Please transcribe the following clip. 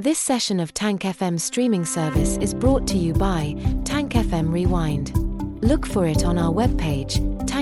This session of Tank FM streaming service is brought to you by Tank FM Rewind. Look for it on our webpage,